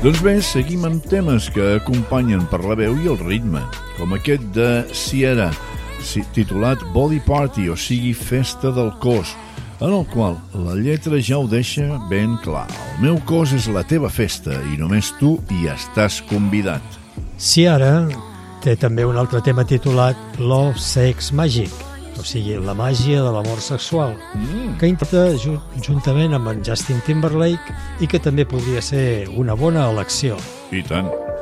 Doncs bé, seguim amb temes que acompanyen per la veu i el ritme, com aquest de Ciara, titulat Body Party, o sigui, festa del cos, en el qual la lletra ja ho deixa ben clar. El meu cos és la teva festa i només tu hi estàs convidat. Ciara té també un altre tema titulat Love, Sex, Magic, o sigui, la màgia de l'amor sexual, que interpreta juntament amb en Justin Timberlake i que també podria ser una bona elecció. I tant.